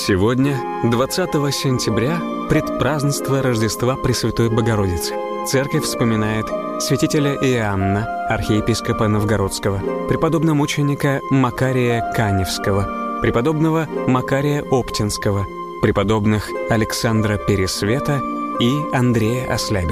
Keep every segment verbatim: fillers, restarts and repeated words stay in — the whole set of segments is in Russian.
Сегодня, двадцатого сентября, предпразднество Рождества Пресвятой Богородицы. Церковь вспоминает святителя Иоанна, архиепископа Новгородского, преподобномученика Макария Каневского, преподобного Макария Оптинского, преподобных Александра Пересвета и Андрея Ослябя.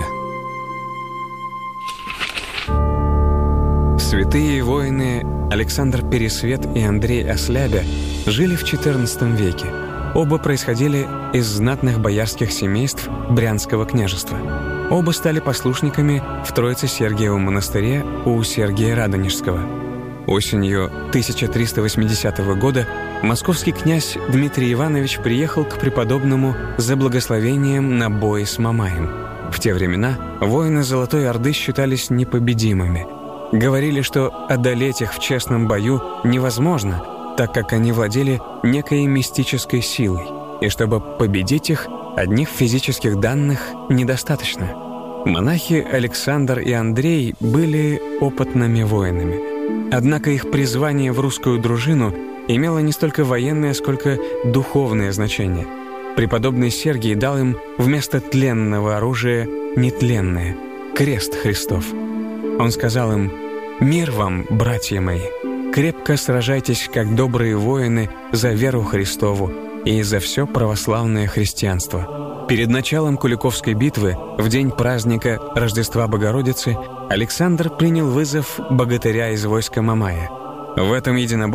Святые воины Александр Пересвет и Андрей Ослябя жили в четырнадцатом веке. Оба происходили из знатных боярских семейств Брянского княжества. Оба стали послушниками в Троице-Сергиевом монастыре у Сергия Радонежского. Осенью тысяча триста восьмидесятого года московский князь Дмитрий Иванович приехал к преподобному за благословением на бой с Мамаем. В те времена воины Золотой Орды считались непобедимыми. Говорили, что одолеть их в честном бою невозможно, так как они владели некой мистической силой, и чтобы победить их, одних физических данных недостаточно. Монахи Александр и Андрей были опытными воинами. Однако их призвание в русскую дружину имело не столько военное, сколько духовное значение. Преподобный Сергий дал им вместо тленного оружия нетленное — крест Христов. Он сказал им: «Мир вам, братья мои! Крепко сражайтесь, как добрые воины, за веру Христову и за все православное христианство». Перед началом Куликовской битвы, в день праздника Рождества Богородицы, Александр принял вызов богатыря из войска Мамая. В этом единоборстве